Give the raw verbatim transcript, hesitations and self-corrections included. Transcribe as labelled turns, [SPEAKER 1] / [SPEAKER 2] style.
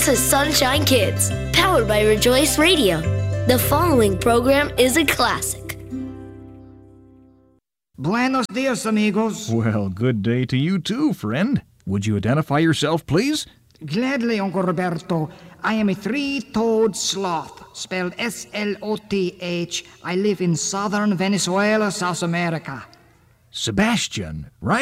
[SPEAKER 1] This is Sunshine Kids, powered by Rejoice Radio. The following program is a classic.
[SPEAKER 2] Buenos dias, amigos.
[SPEAKER 3] Well, good day to you too, friend. Would you identify yourself, please?
[SPEAKER 2] Gladly, Uncle Roberto. I am a three-toed sloth, spelled S L O T H. I live in southern Venezuela, South America.
[SPEAKER 3] Sebastian, right?